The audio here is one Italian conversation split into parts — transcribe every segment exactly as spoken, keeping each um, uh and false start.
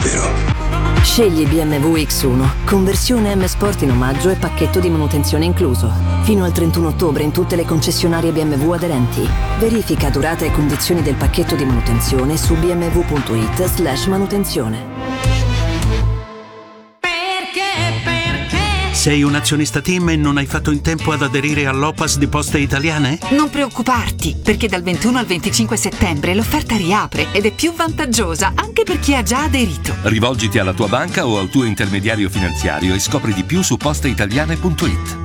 davvero. Scegli B M W X uno, conversione M Sport in omaggio e pacchetto di manutenzione incluso. Fino al trentuno ottobre in tutte le concessionarie B M W aderenti. Verifica durata e condizioni del pacchetto di manutenzione su bmw.it slash manutenzione. Sei un azionista TIM e non hai fatto in tempo ad aderire all'O P A S di Poste Italiane? Non preoccuparti, perché dal ventuno al venticinque settembre l'offerta riapre ed è più vantaggiosa anche per chi ha già aderito. Rivolgiti alla tua banca o al tuo intermediario finanziario e scopri di più su posteitaliane punto it.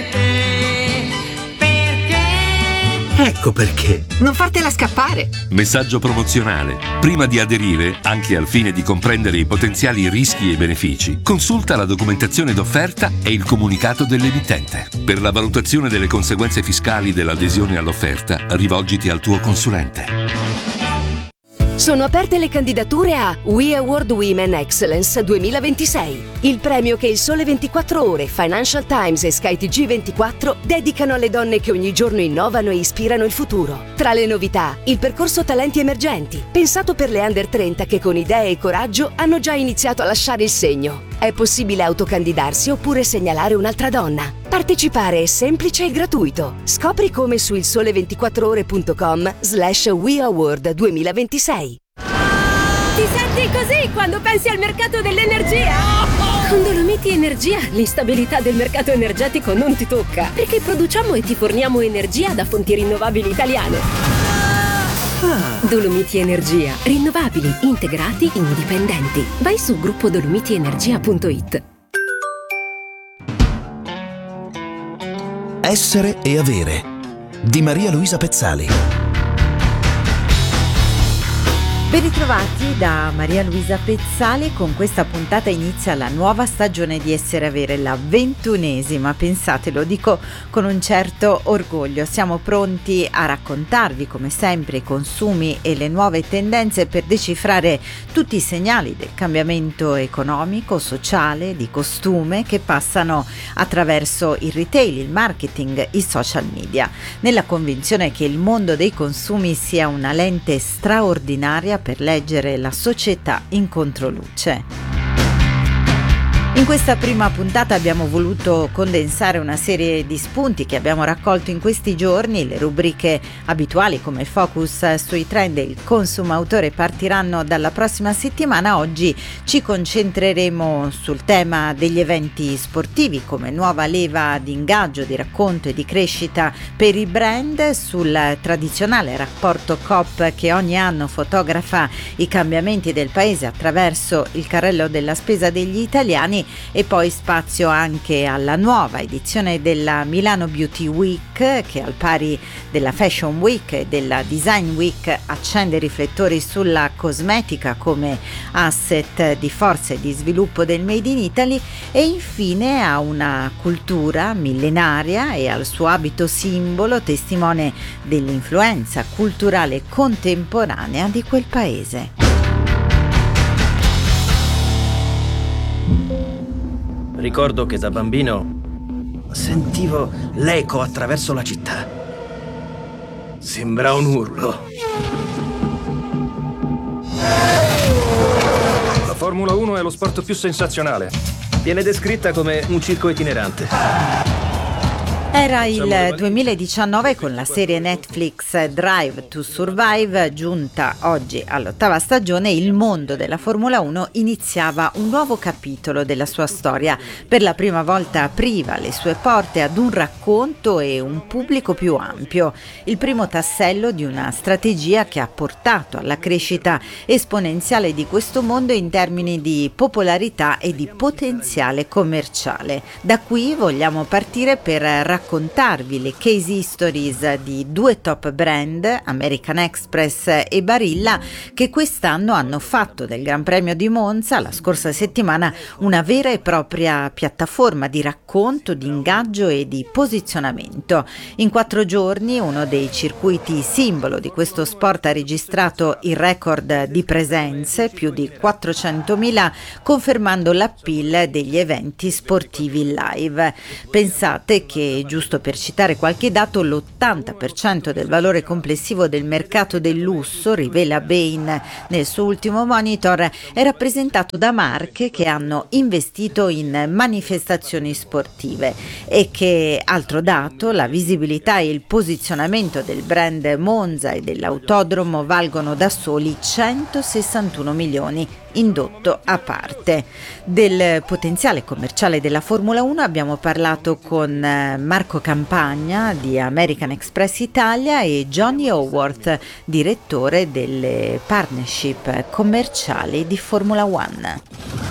Ecco perché. Non fartela scappare. Messaggio promozionale. Prima di aderire, anche al fine di comprendere i potenziali rischi e benefici, consulta la documentazione d'offerta e il comunicato dell'emittente. Per la valutazione delle conseguenze fiscali dell'adesione all'offerta, rivolgiti al tuo consulente. Sono aperte le candidature a We Award Women Excellence duemilaventisei, il premio che il Sole ventiquattro Ore, Financial Times e Sky T G ventiquattro dedicano alle donne che ogni giorno innovano e ispirano il futuro. Tra le novità, il percorso Talenti Emergenti, pensato per le under trenta che con idee e coraggio hanno già iniziato a lasciare il segno. È possibile autocandidarsi oppure segnalare un'altra donna. Partecipare è semplice e gratuito. Scopri come su il sole ventiquattro ore punto com slash We Award duemilaventisei. Ti senti così quando pensi al mercato dell'energia? Con Dolomiti Energia l'instabilità del mercato energetico non ti tocca, perché produciamo e ti forniamo energia da fonti rinnovabili italiane. Dolomiti Energia, rinnovabili, integrati, indipendenti. Vai su gruppo dolomiti energia punto it. Essere e avere di Maria Luisa Pezzali. Ben ritrovati da Maria Luisa Pezzali. Con questa puntata inizia la nuova stagione di Essere e Avere, la ventunesima, pensate, lo dico con un certo orgoglio. Siamo pronti a raccontarvi come sempre i consumi e le nuove tendenze per decifrare tutti i segnali del cambiamento economico, sociale, di costume che passano attraverso il retail, il marketing, i social media, nella convinzione che il mondo dei consumi sia una lente straordinaria per leggere la società in controluce. In questa prima puntata abbiamo voluto condensare una serie di spunti che abbiamo raccolto in questi giorni. Le rubriche abituali come il focus sui trend e il consumautore partiranno dalla prossima settimana. Oggi ci concentreremo sul tema degli eventi sportivi come nuova leva di ingaggio, di racconto e di crescita per i brand, sul tradizionale rapporto Coop che ogni anno fotografa i cambiamenti del paese attraverso il carrello della spesa degli italiani, e poi spazio anche alla nuova edizione della Milano Beauty Week che, al pari della Fashion Week e della Design Week, accende riflettori sulla cosmetica come asset di forza e di sviluppo del Made in Italy, e infine a una cultura millenaria e al suo abito simbolo, testimone dell'influenza culturale contemporanea di quel paese. Ricordo che da bambino sentivo l'eco attraverso la città. Sembra un urlo. La Formula uno è lo sport più sensazionale. Viene descritta come un circo itinerante. Era il duemiladiciannove con la serie Netflix Drive to Survive, giunta oggi all'ottava stagione. Il mondo della Formula uno iniziava un nuovo capitolo della sua storia. Per la prima volta apriva le sue porte ad un racconto e un pubblico più ampio. Il primo tassello di una strategia che ha portato alla crescita esponenziale di questo mondo in termini di popolarità e di potenziale commerciale. Da qui vogliamo partire per raccontare raccontarvi le case histories di due top brand, American Express e Barilla, che quest'anno hanno fatto del Gran Premio di Monza la scorsa settimana una vera e propria piattaforma di racconto, di ingaggio e di posizionamento. In quattro giorni uno dei circuiti simbolo di questo sport ha registrato il record di presenze, più di quattrocentomila, confermando l'appeal degli eventi sportivi live. Pensate che giusto per citare qualche dato, l'ottanta per cento del valore complessivo del mercato del lusso, rivela Bain nel suo ultimo monitor, è rappresentato da marche che hanno investito in manifestazioni sportive e che, altro dato, la visibilità e il posizionamento del brand Monza e dell'autodromo valgono da soli centosessantuno milioni, indotto a parte. Del potenziale commerciale della Formula uno abbiamo parlato con Marco Campagna di American Express Italia e Johnny Howarth, direttore delle partnership commerciali di Formula One.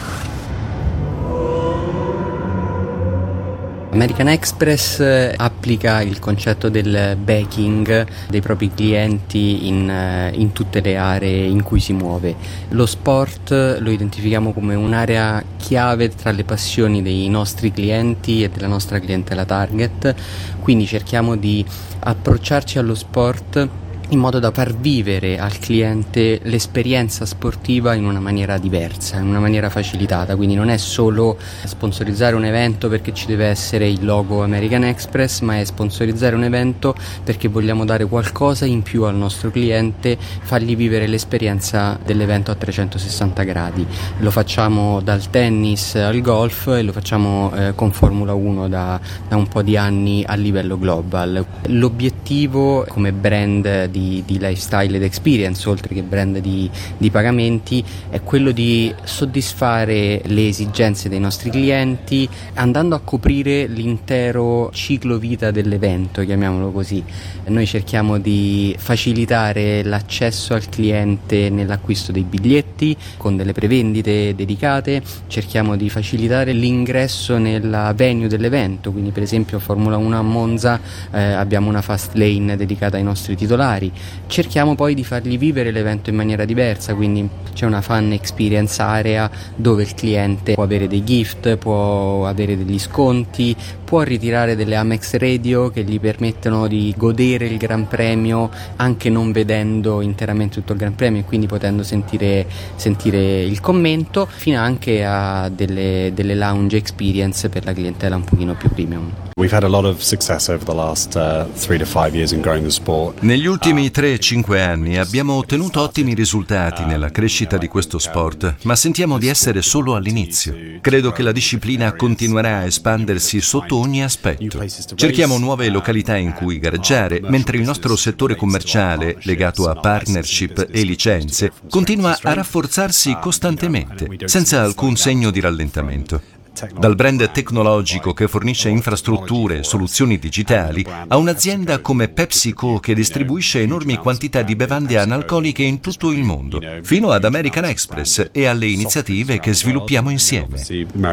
American Express applica il concetto del backing dei propri clienti in, in tutte le aree in cui si muove. Lo sport lo identifichiamo come un'area chiave tra le passioni dei nostri clienti e della nostra clientela target, quindi cerchiamo di approcciarci allo sport in modo da far vivere al cliente l'esperienza sportiva in una maniera diversa, in una maniera facilitata. Quindi non è solo sponsorizzare un evento perché ci deve essere il logo American Express, ma è sponsorizzare un evento perché vogliamo dare qualcosa in più al nostro cliente, fargli vivere l'esperienza dell'evento a trecentosessanta gradi. Lo facciamo dal tennis al golf e lo facciamo eh, con Formula uno da, da un po' di anni a livello global. L'obiettivo come brand di Di, di lifestyle ed experience, oltre che brand di, di pagamenti, è quello di soddisfare le esigenze dei nostri clienti andando a coprire l'intero ciclo vita dell'evento, chiamiamolo così. Noi cerchiamo di facilitare l'accesso al cliente nell'acquisto dei biglietti con delle prevendite dedicate, cerchiamo di facilitare l'ingresso nella venue dell'evento, quindi per esempio Formula uno a Monza eh, abbiamo una fast lane dedicata ai nostri titolari. Cerchiamo poi di fargli vivere l'evento in maniera diversa, quindi c'è una fan experience area dove il cliente può avere dei gift, può avere degli sconti, può ritirare delle Amex Radio che gli permettono di godere il Gran Premio anche non vedendo interamente tutto il Gran Premio e quindi potendo sentire, sentire il commento, fino anche a delle, delle lounge experience per la clientela un pochino più premium. We've had a lot of success over the last uh, three to five years in growing the sport. Negli ultimi tre cinque anni abbiamo ottenuto ottimi risultati nella crescita di questo sport, ma sentiamo di essere solo all'inizio. Credo che la disciplina continuerà a espandersi sotto ogni aspetto. Cerchiamo nuove località in cui gareggiare, mentre il nostro settore commerciale, legato a partnership e licenze, continua a rafforzarsi costantemente, senza alcun segno di rallentamento. Dal brand tecnologico che fornisce infrastrutture e soluzioni digitali a un'azienda come PepsiCo che distribuisce enormi quantità di bevande analcoliche in tutto il mondo, fino ad American Express e alle iniziative che sviluppiamo insieme.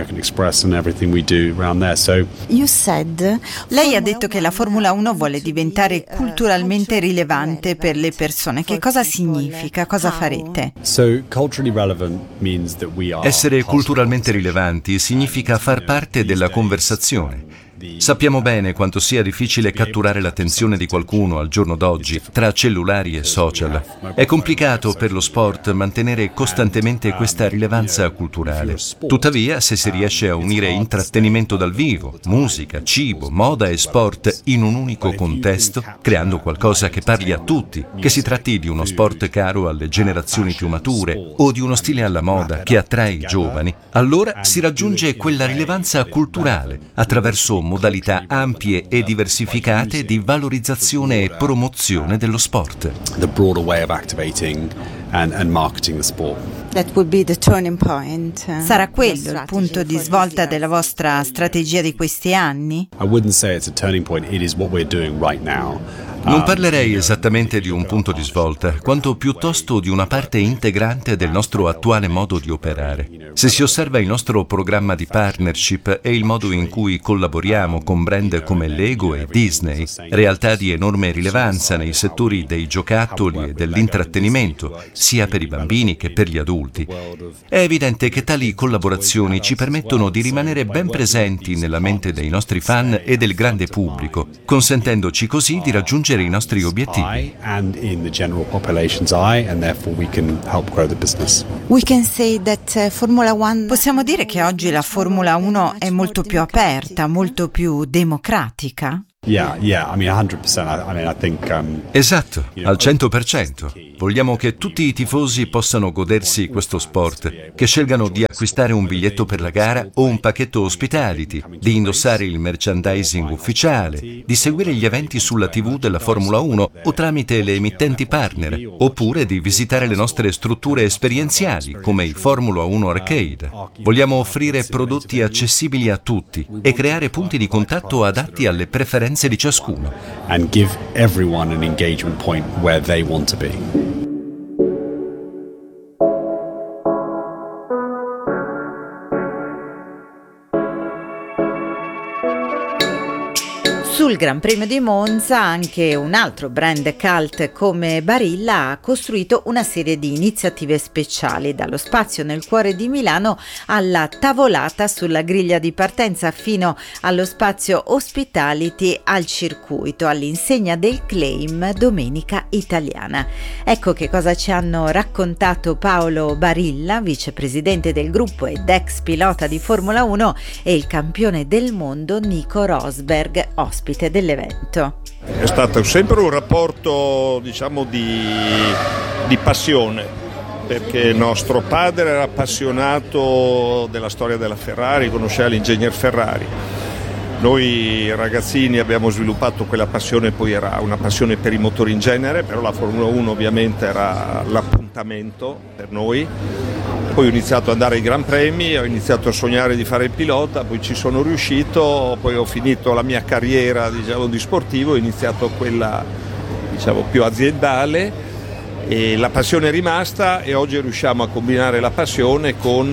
Lei ha detto che la Formula uno vuole diventare culturalmente rilevante per le persone. Che cosa significa? Cosa farete? Essere culturalmente rilevanti significa far parte della conversazione. Sappiamo bene quanto sia difficile catturare l'attenzione di qualcuno al giorno d'oggi tra cellulari e social. È complicato per lo sport mantenere costantemente questa rilevanza culturale. Tuttavia, se si riesce a unire intrattenimento dal vivo, musica, cibo, moda e sport in un unico contesto, creando qualcosa che parli a tutti, che si tratti di uno sport caro alle generazioni più mature o di uno stile alla moda che attrae i giovani, allora si raggiunge quella rilevanza culturale attraverso modalità ampie e diversificate di valorizzazione e promozione dello sport. The broader way of activating and, and marketing the sport. That would be the turning point. Sarà quello il punto di svolta della vostra strategia di questi anni? I wouldn't say it's a turning point, it is what we're doing right now. Non parlerei esattamente di un punto di svolta, quanto piuttosto di una parte integrante del nostro attuale modo di operare. Se si osserva il nostro programma di partnership e il modo in cui collaboriamo con brand come Lego e Disney, realtà di enorme rilevanza nei settori dei giocattoli e dell'intrattenimento, sia per i bambini che per gli adulti, è evidente che tali collaborazioni ci permettono di rimanere ben presenti nella mente dei nostri fan e del grande pubblico, consentendoci così di raggiungere i nostri obiettivi. Possiamo dire che oggi la Formula uno è molto più aperta, molto più democratica? Yeah, yeah, I mean one hundred percent. I, I mean I think um, Esatto, al cento per cento. Vogliamo che tutti i tifosi possano godersi questo sport, che scelgano di acquistare un biglietto per la gara o un pacchetto hospitality, di indossare il merchandising ufficiale, di seguire gli eventi sulla tivù della Formula uno o tramite le emittenti partner, oppure di visitare le nostre strutture esperienziali come il Formula uno Arcade. Vogliamo offrire prodotti accessibili a tutti e creare punti di contatto adatti alle preferenze di ciascuno. And give everyone an engagement point where they want to be. Sul Gran Premio di Monza anche un altro brand cult come Barilla ha costruito una serie di iniziative speciali, dallo spazio nel cuore di Milano alla tavolata sulla griglia di partenza fino allo spazio hospitality al circuito, all'insegna del claim Domenica Italiana. Ecco che cosa ci hanno raccontato Paolo Barilla, vicepresidente del gruppo ed ex pilota di Formula uno, e il campione del mondo Nico Rosberg, ospite dell'evento. È stato sempre un rapporto, diciamo, di, di passione, perché nostro padre era appassionato della storia della Ferrari, conosceva l'ingegner Ferrari. Noi ragazzini abbiamo sviluppato quella passione, poi era una passione per i motori in genere, però la Formula uno ovviamente era l'appuntamento per noi. Poi ho iniziato ad andare ai Gran Premi, ho iniziato a sognare di fare il pilota, poi ci sono riuscito, poi ho finito la mia carriera, diciamo, di sportivo, ho iniziato quella, diciamo, più aziendale, e la passione è rimasta e oggi riusciamo a combinare la passione con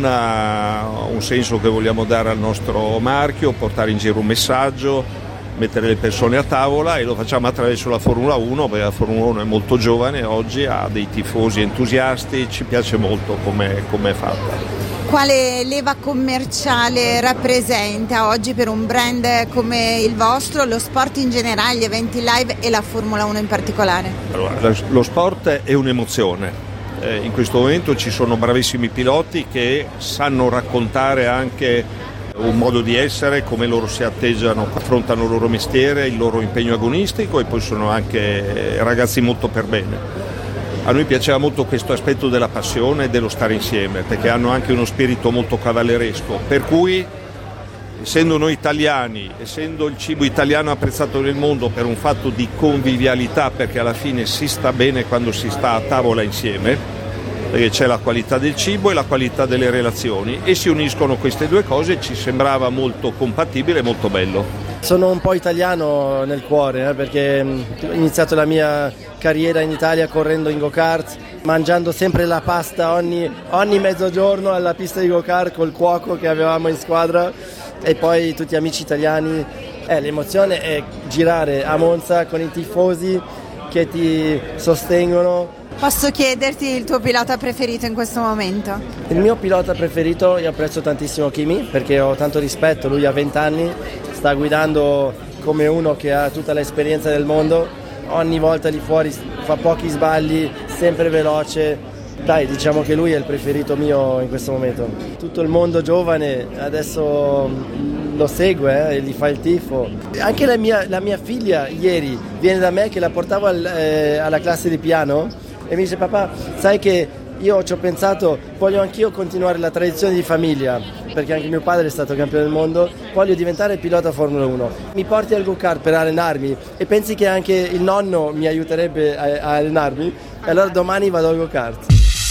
uh, un senso che vogliamo dare al nostro marchio, portare in giro un messaggio, mettere le persone a tavola, e lo facciamo attraverso la Formula uno, perché la Formula uno è molto giovane oggi, ha dei tifosi entusiasti, ci piace molto come è fatta. Quale leva commerciale rappresenta oggi per un brand come il vostro lo sport in generale, gli eventi live e la Formula uno in particolare? Allora, lo sport è un'emozione. Eh, in questo momento ci sono bravissimi piloti che sanno raccontare anche un modo di essere, come loro si atteggiano, affrontano il loro mestiere, il loro impegno agonistico, e poi sono anche ragazzi molto per bene. A noi piaceva molto questo aspetto della passione e dello stare insieme, perché hanno anche uno spirito molto cavalleresco, per cui, essendo noi italiani, essendo il cibo italiano apprezzato nel mondo per un fatto di convivialità, perché alla fine si sta bene quando si sta a tavola insieme, perché c'è la qualità del cibo e la qualità delle relazioni, e si uniscono queste due cose, ci sembrava molto compatibile e molto bello. Sono un po' italiano nel cuore, eh, perché ho iniziato la mia carriera in Italia correndo in go-kart, mangiando sempre la pasta ogni, ogni mezzogiorno alla pista di go-kart col cuoco che avevamo in squadra, e poi tutti amici italiani. Eh, l'emozione è girare a Monza con i tifosi che ti sostengono. Posso chiederti il tuo pilota preferito in questo momento? Il mio pilota preferito, io apprezzo tantissimo Kimi, perché ho tanto rispetto, lui ha venti anni, sta guidando come uno che ha tutta l'esperienza del mondo, ogni volta lì fuori fa pochi sbagli, sempre veloce. Dai, diciamo che lui è il preferito mio in questo momento. Tutto il mondo giovane adesso lo segue eh, e gli fa il tifo. Anche la mia, la mia figlia ieri viene da me, che la portavo al, eh, alla classe di piano, e mi dice: papà, sai che io ci ho pensato, voglio anch'io continuare la tradizione di famiglia, perché anche mio padre è stato campione del mondo, voglio diventare pilota Formula uno. Mi porti al go-kart per allenarmi, e pensi che anche il nonno mi aiuterebbe a, a allenarmi? E allora domani vado al go-kart.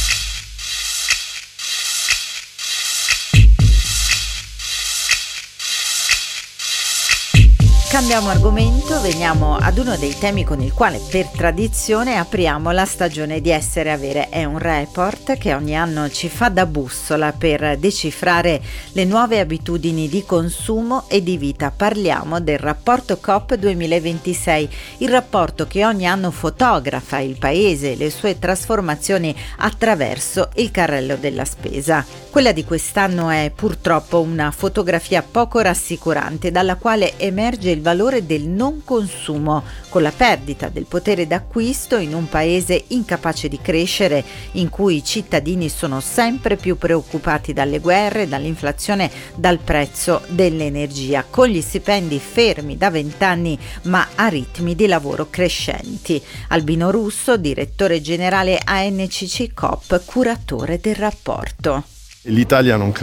Cambiamo argomento, veniamo ad uno dei temi con il quale per tradizione apriamo la stagione di Essere Avere. È un report che ogni anno ci fa da bussola per decifrare le nuove abitudini di consumo e di vita. Parliamo del rapporto Coop duemilaventisei, il rapporto che ogni anno fotografa il paese e le sue trasformazioni attraverso il carrello della spesa. Quella di quest'anno è purtroppo una fotografia poco rassicurante, dalla quale emerge il valore del non consumo, con la perdita del potere d'acquisto in un paese incapace di crescere, in cui i cittadini sono sempre più preoccupati dalle guerre, dall'inflazione, dal prezzo dell'energia, con gli stipendi fermi da vent'anni ma a ritmi di lavoro crescenti. Albino Russo, direttore generale A N C C Coop, curatore del rapporto. L'Italia non